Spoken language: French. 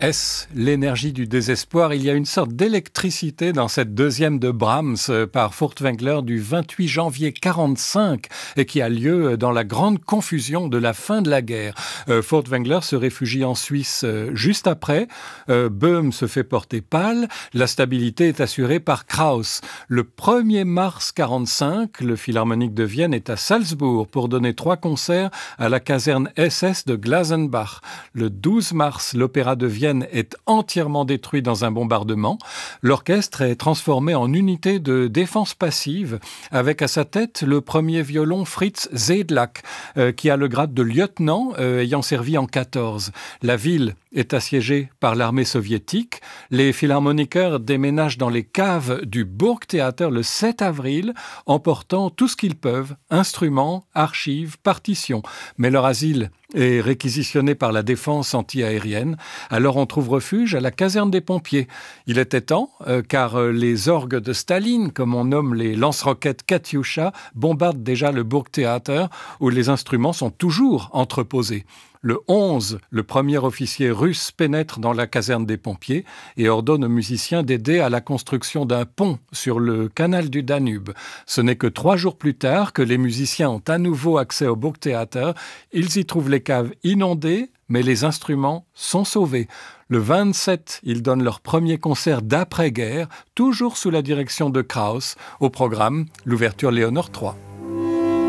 Est-ce l'énergie du désespoir? Il y a une sorte d'électricité dans cette deuxième de Brahms par Furtwängler du 28 janvier 45 et qui a lieu dans la grande confusion de la fin de la guerre. Furtwängler se réfugie en Suisse juste après. Böhm se fait porter pâle. La stabilité est assurée par Krauss. Le 1er mars 45, le Philharmonique de Vienne est à Salzbourg pour donner 3 concerts à la caserne SS de Glasenbach. Le 12 mars, l'Opéra de Vienne est entièrement détruit dans un bombardement. L'orchestre est transformé en unité de défense passive avec à sa tête le premier violon Fritz Sedlak qui a le grade de lieutenant ayant servi en 14. La ville est assiégée par l'armée soviétique. Les philharmoniqueurs déménagent dans les caves du Burgtheater le 7 avril, emportant tout ce qu'ils peuvent, instruments, archives, partitions. Mais leur asile est réquisitionné par la défense anti-aérienne. Alors on trouve refuge à la caserne des pompiers. Il était temps, car les orgues de Staline, comme on nomme les lance-roquettes Katyusha, bombardent déjà le Burgtheater, où les instruments sont toujours entreposés. Le 11, le premier officier russe pénètre dans la caserne des pompiers et ordonne aux musiciens d'aider à la construction d'un pont sur le canal du Danube. Ce n'est que 3 jours plus tard que les musiciens ont à nouveau accès au Burgtheater. Ils y trouvent les caves inondées, mais les instruments sont sauvés. Le 27, ils donnent leur premier concert d'après-guerre, toujours sous la direction de Krauss. Au programme, l'ouverture Léonore III.